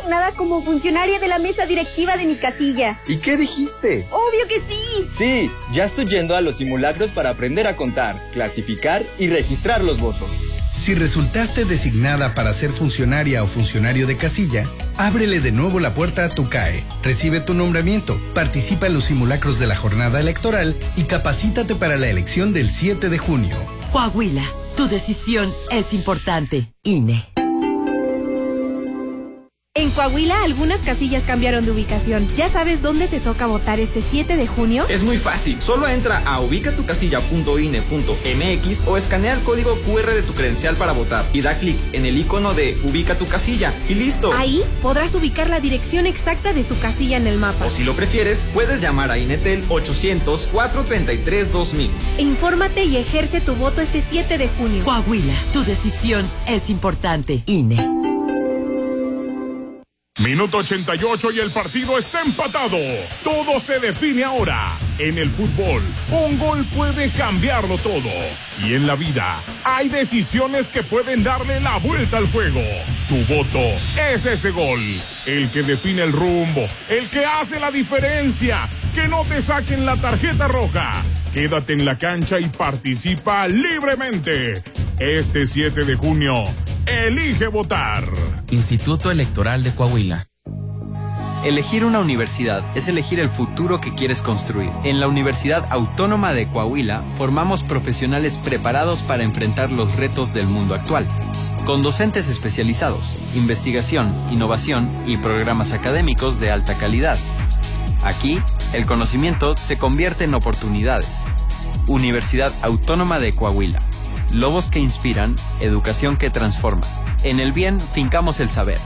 designada como funcionaria de la mesa directiva de mi casilla. ¿Y qué dijiste? ¡Obvio que sí! Sí, ya estoy yendo a los simulacros para aprender a contar, clasificar y registrar los votos. Si resultaste designada para ser funcionaria o funcionario de casilla, ábrele de nuevo la puerta a tu CAE, recibe tu nombramiento, participa en los simulacros de la jornada electoral y capacítate para la elección del 7 de junio. Coahuila, tu decisión es importante. INE. En Coahuila, algunas casillas cambiaron de ubicación. ¿Ya sabes dónde te toca votar este 7 de junio? Es muy fácil. Solo entra a ubicatucasilla.ine.mx o escanea el código QR de tu credencial para votar y da clic en el icono de Ubica tu casilla y listo. Ahí podrás ubicar la dirección exacta de tu casilla en el mapa. O si lo prefieres, puedes llamar a Inetel 800-433-2000. Infórmate y ejerce tu voto este 7 de junio. Coahuila, tu decisión es importante. INE. Minuto 88 y el partido está empatado. Todo se define ahora. En el fútbol, un gol puede cambiarlo todo. Y en la vida, hay decisiones que pueden darle la vuelta al juego. Tu voto es ese gol. El que define el rumbo. El que hace la diferencia. Que no te saquen la tarjeta roja. Quédate en la cancha y participa libremente. Este 7 de junio, elige votar. Instituto Electoral de Coahuila. Elegir una universidad es elegir el futuro que quieres construir. En la Universidad Autónoma de Coahuila formamos profesionales preparados para enfrentar los retos del mundo actual. Con docentes especializados, investigación, innovación y programas académicos de alta calidad. Aquí, el conocimiento se convierte en oportunidades. Universidad Autónoma de Coahuila. Lobos que inspiran, educación que transforma. En el bien, fincamos el saber.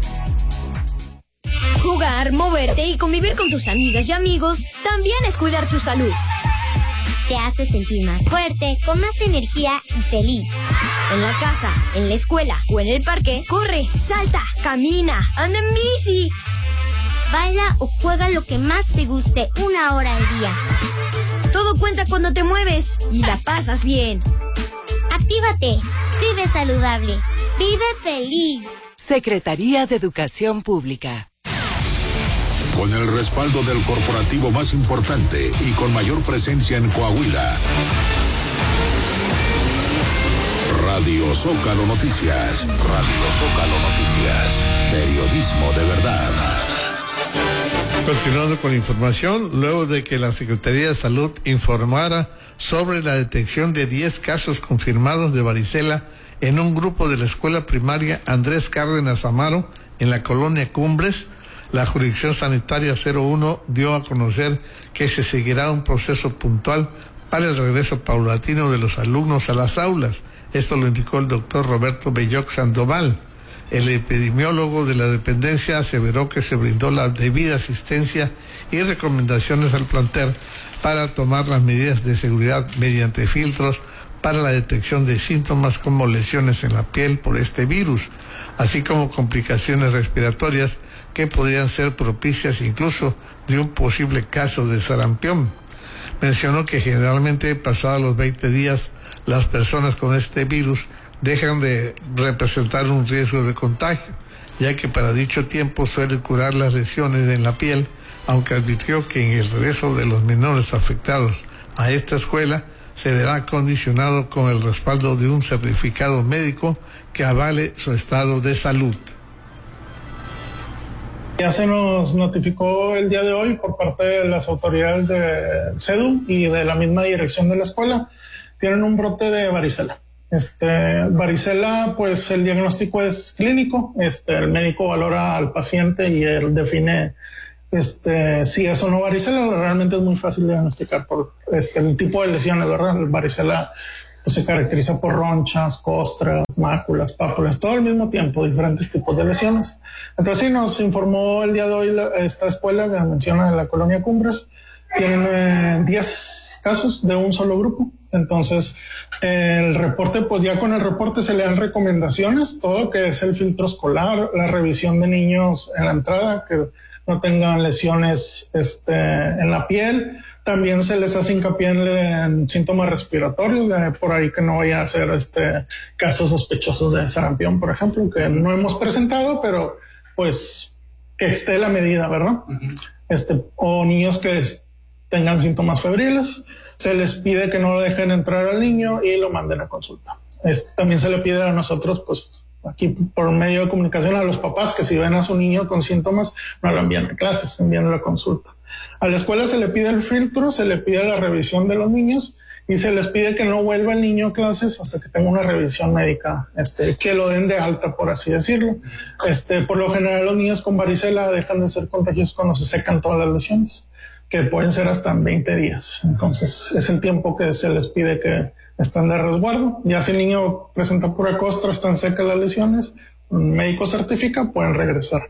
Jugar, moverte y convivir con tus amigas y amigos también es cuidar tu salud. Te hace sentir más fuerte, con más energía y feliz. En la casa, en la escuela o en el parque, corre, salta, camina, anda en bici. Baila o juega lo que más te guste 1 hora al día. Todo cuenta cuando te mueves y la pasas bien. Actívate, vive saludable, vive feliz. Secretaría de Educación Pública. Con el respaldo del corporativo más importante y con mayor presencia en Coahuila. Radio Zócalo Noticias. Radio Zócalo Noticias. Periodismo de verdad. Continuando con la información, luego de que la Secretaría de Salud informara sobre la detección de 10 casos confirmados de varicela en un grupo de la escuela primaria Andrés Cárdenas Amaro en la colonia Cumbres, la Jurisdicción Sanitaria 01 dio a conocer que se seguirá un proceso puntual para el regreso paulatino de los alumnos a las aulas. Esto lo indicó el doctor Roberto Belloc Sandoval. El epidemiólogo de la dependencia aseveró que se brindó la debida asistencia y recomendaciones al plantel para tomar las medidas de seguridad mediante filtros para la detección de síntomas como lesiones en la piel por este virus, así como complicaciones respiratorias que podrían ser propicias incluso de un posible caso de sarampión. Mencionó que generalmente pasados los 20 días las personas con este virus dejan de representar un riesgo de contagio, ya que para dicho tiempo suele curar las lesiones en la piel, aunque advirtió que en el regreso de los menores afectados a esta escuela se verá condicionado con el respaldo de un certificado médico que avale su estado de salud. Ya se nos notificó el día de hoy por parte de las autoridades de CEDU y de la misma dirección de la escuela, tienen un brote de varicela. Varicela, pues el diagnóstico es clínico, el médico valora al paciente y él define si es o no varicela. Realmente es muy fácil diagnosticar por el tipo de lesiones, ¿verdad? El varicela pues, se caracteriza por ronchas, costras, máculas, pápulas, todo al mismo tiempo, diferentes tipos de lesiones. Entonces sí, nos informó el día de hoy esta escuela que menciona en la colonia Cumbres, tienen 10 casos de un solo grupo. Entonces, el reporte, pues ya con el reporte se le dan recomendaciones, todo que es el filtro escolar, la revisión de niños en la entrada, que no tengan lesiones en la piel. También se les hace hincapié en síntomas respiratorios, por ahí que no vaya a ser casos sospechosos de sarampión, por ejemplo, que no hemos presentado, pero pues que esté la medida, ¿verdad? O niños que tengan síntomas febriles, se les pide que no lo dejen entrar al niño y lo manden a consulta. También se le pide a nosotros, pues aquí por medio de comunicación, a los papás que si ven a su niño con síntomas, no lo envían a clases, envían a la consulta. A la escuela se le pide el filtro, se le pide la revisión de los niños y se les pide que no vuelva el niño a clases hasta que tenga una revisión médica, que lo den de alta, por así decirlo. Por lo general los niños con varicela dejan de ser contagiosos cuando se secan todas las lesiones, que pueden ser hasta 20 días. Entonces es el tiempo que se les pide que estén de resguardo. Ya si el niño presenta pura costra, están secas las lesiones, un médico certifica, pueden regresar.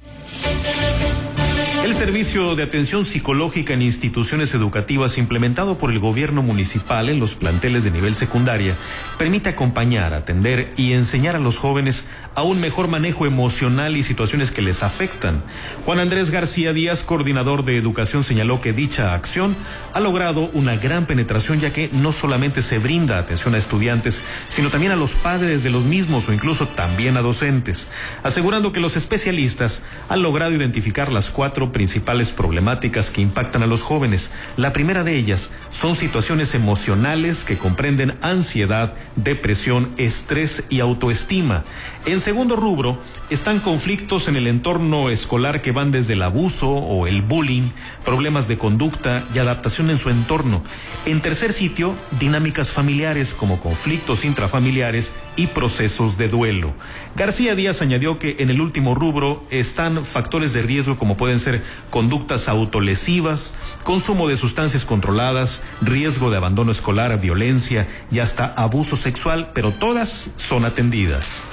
El servicio de atención psicológica en instituciones educativas implementado por el gobierno municipal en los planteles de nivel secundaria permite acompañar, atender y enseñar a los jóvenes a un mejor manejo emocional y situaciones que les afectan. Juan Andrés García Díaz, coordinador de educación, señaló que dicha acción ha logrado una gran penetración, ya que no solamente se brinda atención a estudiantes, sino también a los padres de los mismos o incluso también a docentes, asegurando que los especialistas han logrado identificar las 4 principales problemáticas que impactan a los jóvenes. La primera de ellas son situaciones emocionales que comprenden ansiedad, depresión, estrés y autoestima. En segundo rubro están conflictos en el entorno escolar que van desde el abuso o el bullying, problemas de conducta y adaptación en su entorno. En tercer sitio, dinámicas familiares como conflictos intrafamiliares y procesos de duelo. García Díaz añadió que en el último rubro están factores de riesgo como pueden ser conductas autolesivas, consumo de sustancias controladas, riesgo de abandono escolar, violencia y hasta abuso sexual, pero todas son atendidas.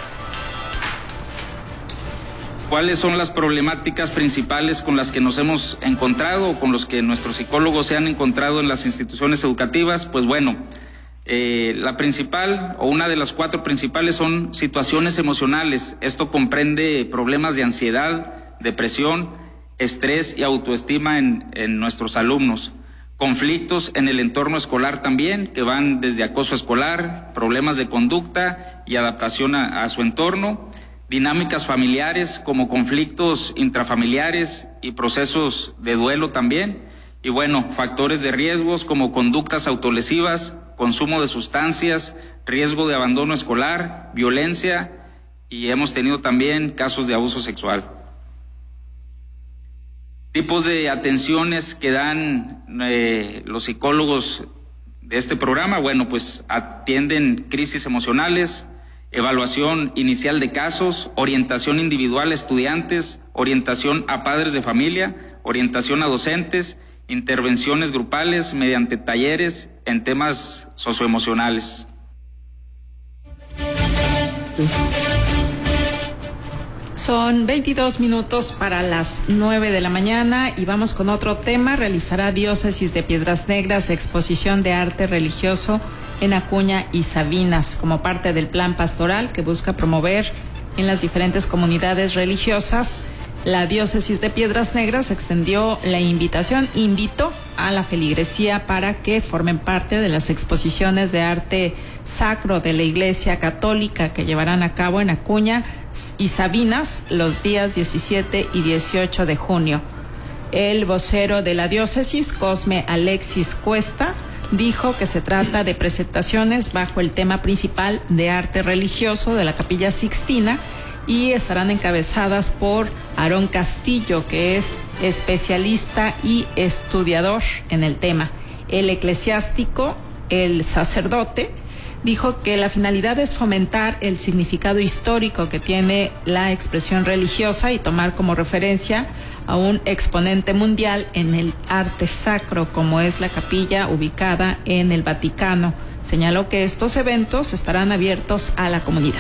¿Cuáles son las problemáticas principales con las que nos hemos encontrado o con los que nuestros psicólogos se han encontrado en las instituciones educativas? Pues bueno, la principal o una de las 4 principales son situaciones emocionales. Esto comprende problemas de ansiedad, depresión, estrés y autoestima en nuestros alumnos. Conflictos en el entorno escolar también, que van desde acoso escolar, problemas de conducta y adaptación a su entorno. Dinámicas familiares como conflictos intrafamiliares y procesos de duelo también. Y bueno, factores de riesgos como conductas autolesivas, consumo de sustancias, riesgo de abandono escolar, violencia y hemos tenido también casos de abuso sexual. Tipos de atenciones que dan los psicólogos de este programa, bueno, pues atienden crisis emocionales, evaluación inicial de casos, orientación individual a estudiantes, orientación a padres de familia, orientación a docentes, intervenciones grupales mediante talleres en temas socioemocionales. Son 22 minutos para las 9 de la mañana y vamos con otro tema. Realizará Diócesis de Piedras Negras exposición de arte religioso en Acuña y Sabinas como parte del plan pastoral que busca promover en las diferentes comunidades religiosas. La Diócesis de Piedras Negras extendió la invitó a la feligresía para que formen parte de las exposiciones de arte sacro de la Iglesia Católica que llevarán a cabo en Acuña y Sabinas los días 17 y 18 de junio. El vocero de la diócesis, Cosme Alexis Cuesta, dijo que se trata de presentaciones bajo el tema principal de arte religioso de la Capilla Sixtina y estarán encabezadas por Aarón Castillo, que es especialista y estudiador en el tema. El eclesiástico, el sacerdote, dijo que la finalidad es fomentar el significado histórico que tiene la expresión religiosa y tomar como referencia a un exponente mundial en el arte sacro, como es la capilla ubicada en el Vaticano. Señaló que estos eventos estarán abiertos a la comunidad.